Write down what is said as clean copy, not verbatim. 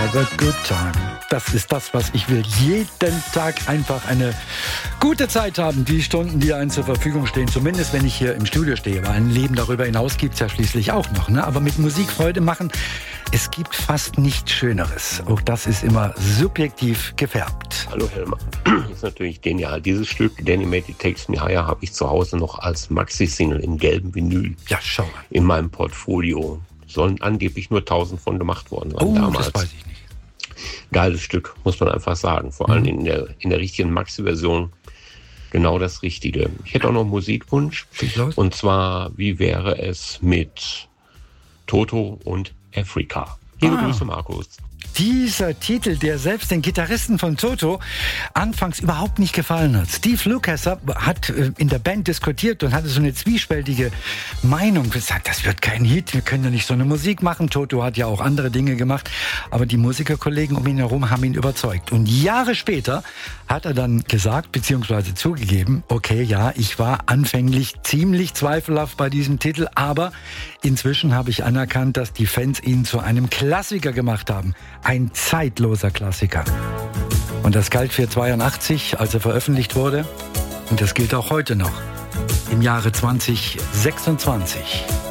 have a good time. Das ist das, was ich will. Jeden Tag einfach eine gute Zeit haben. Die Stunden, die einem zur Verfügung stehen. Zumindest, wenn ich hier im Studio stehe. Weil ein Leben darüber hinaus gibt es ja schließlich auch noch. Ne? Aber mit Musik Freude machen, es gibt fast nichts Schöneres. Auch das ist immer subjektiv gefärbt. Hallo Helmer. Ist natürlich genial. Dieses Stück, The Animated Takes Me Higher, habe ich zu Hause noch als Maxi-Single in gelbem Vinyl. Ja, schau mal. In meinem Portfolio. Sollen angeblich nur 1000 von gemacht worden sein damals. Das weiß ich nicht. Geiles Stück, muss man einfach sagen. Vor allem in der richtigen Maxi-Version genau das Richtige. Ich hätte auch noch einen Musikwunsch. Und zwar, wie wäre es mit Toto und Africa? Liebe Grüße, Markus. Dieser Titel, der selbst den Gitarristen von Toto anfangs überhaupt nicht gefallen hat. Steve Lukather hat in der Band diskutiert und hatte so eine zwiespältige Meinung gesagt, das wird kein Hit, wir können ja nicht so eine Musik machen. Toto hat ja auch andere Dinge gemacht, aber die Musikerkollegen um ihn herum haben ihn überzeugt. Und Jahre später hat er dann gesagt, beziehungsweise zugegeben, okay, ja, ich war anfänglich ziemlich zweifelhaft bei diesem Titel, aber inzwischen habe ich anerkannt, dass die Fans ihn zu einem Klassiker gemacht haben. Ein zeitloser Klassiker. Und das galt für 82, als er veröffentlicht wurde. Und das gilt auch heute noch, im Jahre 2026.